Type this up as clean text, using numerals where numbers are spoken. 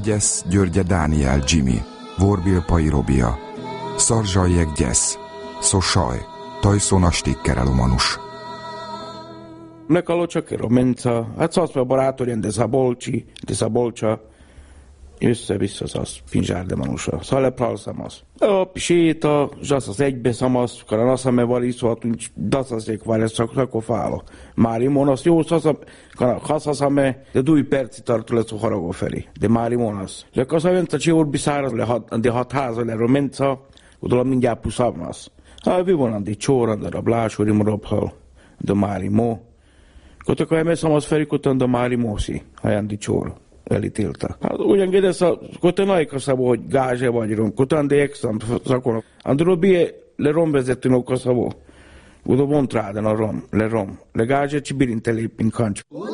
Gyesz, Györgye Dániel Jimmy, Vorbil Pai Robia, Szarzsajek Gyesz, Sosaj, Tajszona Stikkerel Umanus. Nekalo csak romenca, hát szaszve barátorjen, de Zabolcsa, össze-vissza az Pinzsárde Manusa. Szale pralszamas. Séta, zsasz az egybe szamasz, karan aszame variszohatunk, daszaszék várja szakofála. Márimon, az jó szaszam, karan haszaszame, de dúj perci tartó lesz a haragó felé. De Márimon az. Lekaz a venta csiúr biszára, de hat háza le romenca, oda mindjárt puszavnasz. Vi vonan di csóran, de a blásúri morobhal, de Márimo. Kotaka emeszam az felikutan, de Márimószi, haján di csóra. Elítéltek. Hát ugyan kérdezte, koten laikaszabó, hogy gázse vagy rom, koten de exam szakon. Andról bie le rom vezető nokaszabó. Udo montráden a rom, le gázse csi birinte lépin kancs.